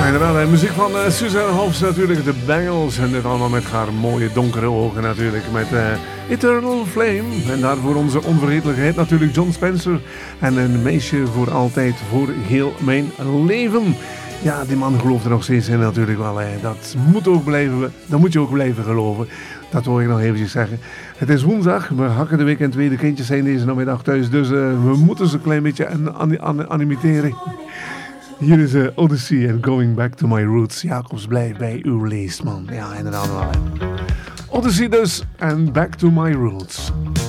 Inderdaad, muziek van Suzanne Hoffs natuurlijk, de Bangles. En dit allemaal met haar mooie donkere ogen natuurlijk. Met Eternal Flame. En daarvoor onze onvergetelijke hit natuurlijk John Spencer. En een meisje voor altijd, voor heel mijn leven. Ja, die man gelooft er nog steeds in natuurlijk wel. Dat moet ook blijven, dat moet je ook blijven geloven. Dat wil ik nog eventjes zeggen. Het is woensdag, we hakken de weekend weer. De kindjes zijn deze namiddag thuis, dus we moeten ze een klein beetje animiteren. Hier is Odyssey en Going Back to My Roots. Jacobs, blijf bij uw leest, man. Ja, inderdaad wel. Odyssey dus en Back to My Roots.